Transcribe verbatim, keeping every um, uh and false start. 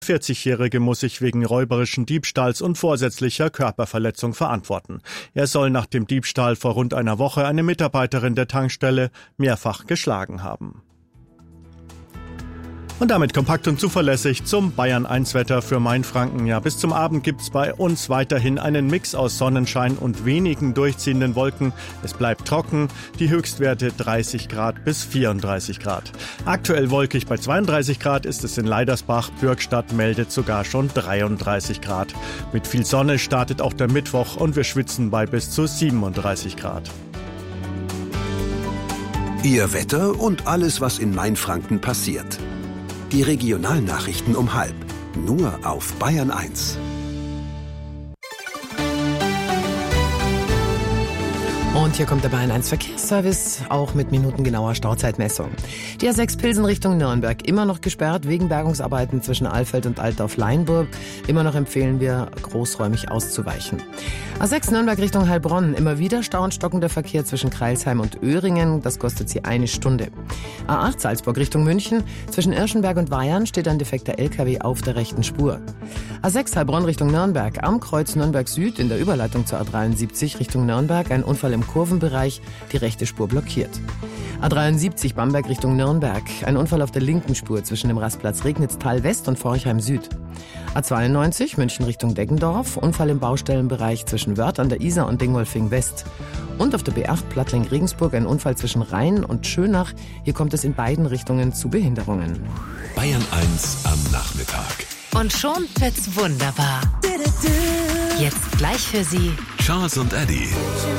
vierzigjährige muss sich wegen räuberischen Diebstahls und vorsätzlicher Körperverletzung verantworten. Er soll nach dem Diebstahl vor rund einer Woche eine Mitarbeiterin der Tankstelle mehrfach geschlagen haben. Und damit kompakt und zuverlässig zum Bayern eins Wetter für Mainfranken. Ja, bis zum Abend gibt's bei uns weiterhin einen Mix aus Sonnenschein und wenigen durchziehenden Wolken. Es bleibt trocken, die Höchstwerte dreißig Grad bis vierunddreißig Grad. Aktuell wolkig bei zweiunddreißig Grad ist es in Leidersbach. Bürgstadt meldet sogar schon dreiunddreißig Grad. Mit viel Sonne startet auch der Mittwoch und wir schwitzen bei bis zu siebenunddreißig Grad. Ihr Wetter und alles, was in Mainfranken passiert. Die Regionalnachrichten um halb. Nur auf Bayern eins. Und hier kommt der Bayern eins Verkehrsservice, auch mit minutengenauer Stauzeitmessung. Die A sechs Pilsen Richtung Nürnberg, immer noch gesperrt wegen Bergungsarbeiten zwischen Alfeld und Altdorf-Leinburg. Immer noch empfehlen wir, großräumig auszuweichen. A sechs Nürnberg Richtung Heilbronn, immer wieder Stau und stockender Verkehr zwischen Crailsheim und Öhringen. Das kostet Sie eine Stunde. A acht Salzburg Richtung München, zwischen Irschenberg und Weyern steht ein defekter L K W auf der rechten Spur. A sechs Heilbronn Richtung Nürnberg, am Kreuz Nürnberg Süd in der Überleitung zur A dreiundsiebzig Richtung Nürnberg, ein Unfall im Kurvenbereich, die rechte Spur blockiert. A dreiundsiebzig Bamberg Richtung Nürnberg, ein Unfall auf der linken Spur zwischen dem Rastplatz Regnitztal West und Forchheim Süd. A zweiundneunzig München Richtung Deggendorf, Unfall im Baustellenbereich zwischen Wörth an der Isar und Dingolfing West. Und auf der B acht Plattling-Regensburg ein Unfall zwischen Rhein und Schönach. Hier kommt es in beiden Richtungen zu Behinderungen. Bayern eins am Nachmittag. Und schon wird's wunderbar. Jetzt gleich für Sie Charles und Eddie.